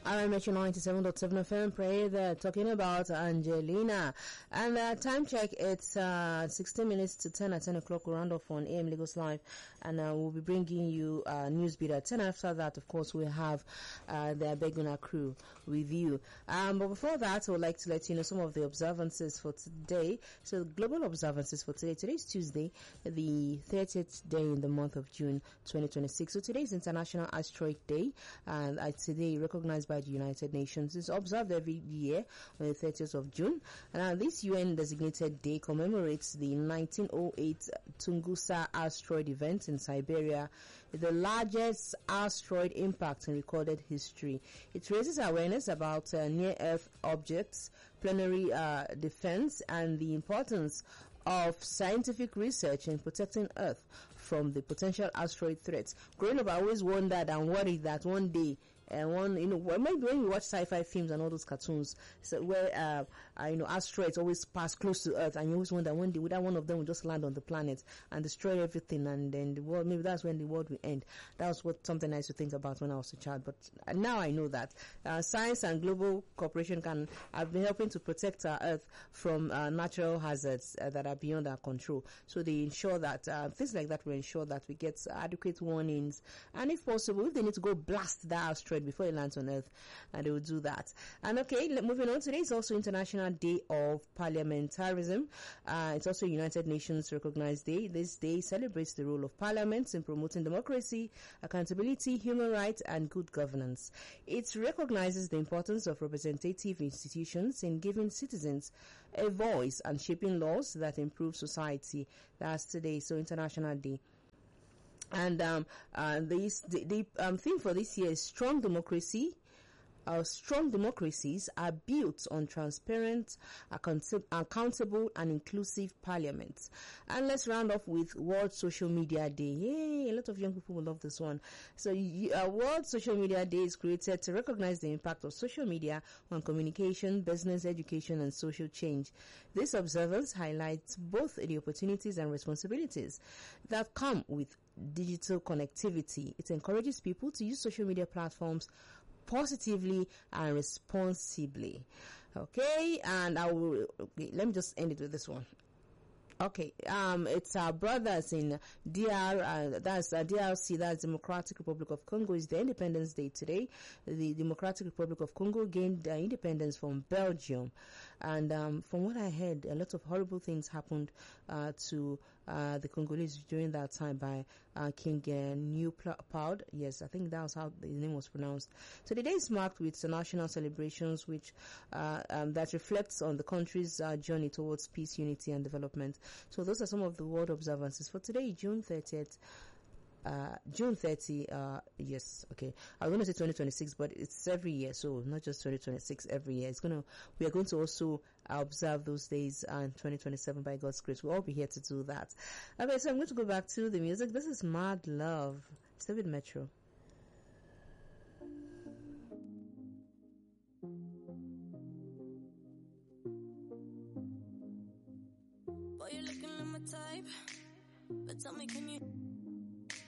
I Metro 97.7 FM. Pray they're talking about Angelina. And time check, it's 16 minutes to 10 at 10 o'clock. We'll round off on AM Lagos Live. And we'll be bringing you news beat at 10. After that, of course, we'll have the Beguna crew with you. But before that, I would like to let you know some of the observances for today. So global observances for today. Today is Tuesday, the 30th day in the month of June 2026. So today is International Asteroid Day. And today recognized by the United Nations. It's observed every year on the 30th of June. And this UN designated day commemorates the 1908 Tunguska asteroid event in Siberia, the largest asteroid impact in recorded history. It raises awareness about near-Earth objects, planetary defense, and the importance of scientific research in protecting Earth from the potential asteroid threats. Growing up, I always wondered and worried that one day, maybe when you watch sci-fi films and all those cartoons, so where asteroids always pass close to Earth, and you always wonder one day whether one of them will just land on the planet and destroy everything, and then the world, maybe that's when the world will end. That was something I used to think about when I was a child, but now I know that science and global cooperation have been helping to protect our Earth from natural hazards that are beyond our control. So they ensure that things like that will ensure that we get adequate warnings, and if possible, if they need to go blast that asteroid before it lands on Earth, and they will do that. And okay, moving on, today is also International Day of Parliamentarism. It's also United Nations recognized day. This day celebrates the role of parliaments in promoting democracy, accountability, human rights, and good governance. It recognizes the importance of representative institutions in giving citizens a voice and shaping laws that improve society. That's today, so International Day. And the theme for this year is strong democracy. Strong democracies are built on transparent, accountable, and inclusive parliaments. And let's round off with World Social Media Day. Yay! A lot of young people will love this one. So, World Social Media Day is created to recognize the impact of social media on communication, business, education, and social change. This observance highlights both the opportunities and responsibilities that come with digital connectivity. It encourages people to use social media platforms positively and responsibly. Okay, and let me just end it with this one. Okay, it's our brothers in that's DRC, that's Democratic Republic of Congo. Is the Independence Day today. The Democratic Republic of Congo gained their independence from Belgium, and from what I heard, a lot of horrible things happened to the Congolese during that time by King Leopold. Yes, I think that was how the name was pronounced. So the day is marked with national celebrations, which that reflects on the country's journey towards peace, unity, and development. So those are some of the world observances for today, June 30th. June 30, yes, okay. I was going to say 2026, but it's every year, so not just 2026, every year. We are going to also observe those days in 2027 by God's grace. We'll all be here to do that. Okay, so I'm going to go back to the music. This is Mad Love. It's David Metro. Boy, you're looking like my type, but tell me, can you